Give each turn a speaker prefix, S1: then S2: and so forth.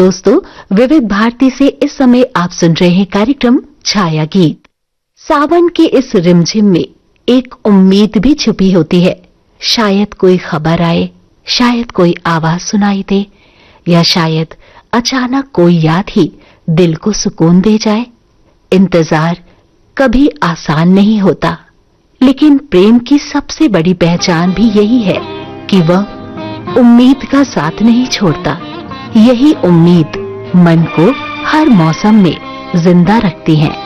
S1: दोस्तों, विविध भारती से इस समय आप सुन रहे हैं कार्यक्रम छाया गीत। सावन के इस रिमझिम में एक उम्मीद भी छुपी होती है। शायद कोई खबर आए, शायद कोई आवाज सुनाई दे, या शायद अचानक कोई याद ही दिल को सुकून दे जाए। इंतजार कभी आसान नहीं होता, लेकिन प्रेम की सबसे बड़ी पहचान भी यही है कि वह उम्मीद का साथ नहीं छोड़ता। यही उम्मीद मन को हर मौसम में जिंदा रखती है।